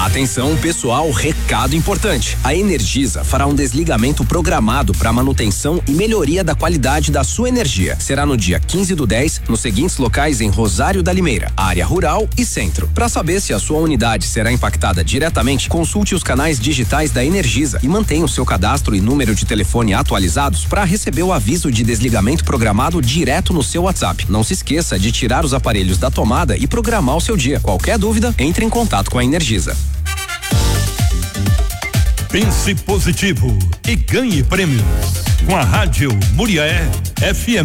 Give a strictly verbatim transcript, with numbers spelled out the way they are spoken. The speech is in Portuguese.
Atenção, pessoal, recado importante. A Energisa fará um desligamento programado para manutenção e melhoria da qualidade da sua energia. Será no dia quinze do dez, nos seguintes locais em Rosário da Limeira, área rural e centro. Para saber se a sua unidade será impactada diretamente, consulte os canais digitais da Energisa e mantenha o seu cadastro e número de telefone atualizados para receber o aviso de desligamento programado direto no seu WhatsApp. Não se esqueça de tirar os aparelhos da tomada e programar o seu dia. Qualquer dúvida, entre em contato com a Energisa. Pense positivo e ganhe prêmios com a Rádio Muriaé F M.